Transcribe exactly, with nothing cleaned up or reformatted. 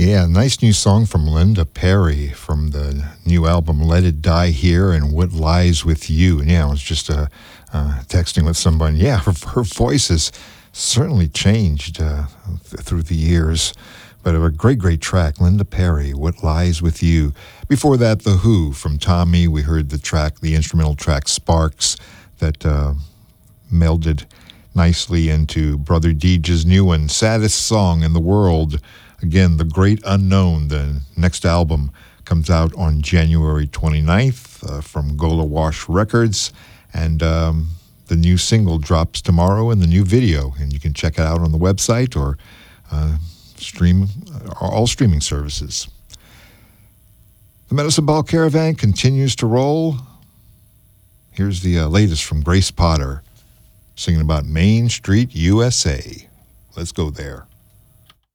Yeah, nice new song from Linda Perry from the new album Let It Die Here and What Lies With You. And yeah, I was just uh, uh, texting with someone. Yeah, her, her voice has certainly changed uh, th- through the years. But a great, great track, Linda Perry, What Lies With You. Before that, The Who from Tommy. We heard the track, the instrumental track Sparks that uh, melded nicely into Brother Deej's new one, Saddest Song in the World. Again, The Great Unknown. The next album comes out on January twenty-ninth uh, from Gola Wash Records. And um, the new single drops tomorrow in the new video. And you can check it out on the website or uh, stream all streaming services. The Medicine Ball Caravan continues to roll. Here's the uh, latest from Grace Potter, singing about Main Street, U S A. Let's go there.